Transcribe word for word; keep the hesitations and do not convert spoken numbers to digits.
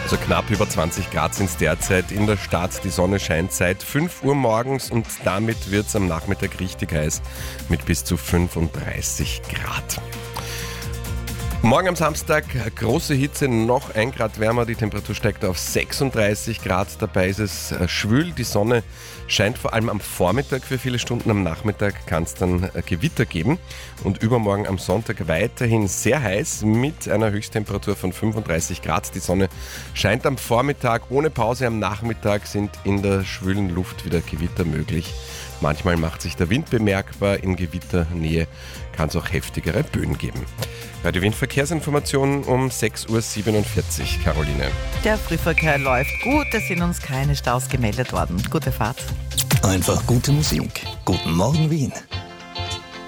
So knapp über zwanzig Grad sind es derzeit in der Stadt. Die Sonne scheint seit fünf Uhr morgens und damit wird es am Nachmittag richtig heiß mit bis zu fünfunddreißig Grad. Morgen am Samstag große Hitze, noch ein Grad wärmer, die Temperatur steigt auf sechsunddreißig Grad. Dabei ist es schwül, die Sonne scheint vor allem am Vormittag für viele Stunden, am Nachmittag kann es dann Gewitter geben. Und übermorgen am Sonntag weiterhin sehr heiß mit einer Höchsttemperatur von fünfunddreißig Grad. Die Sonne scheint am Vormittag ohne Pause, am Nachmittag sind in der schwülen Luft wieder Gewitter möglich. Manchmal macht sich der Wind bemerkbar, in Gewitternähe kann es auch heftigere Böen geben. Bei der Windverkehrsinformation um sechs Uhr siebenundvierzig, Caroline. Der Frühverkehr läuft gut, es sind uns keine Staus gemeldet worden. Gute Fahrt. Einfach gute Musik. Guten Morgen Wien.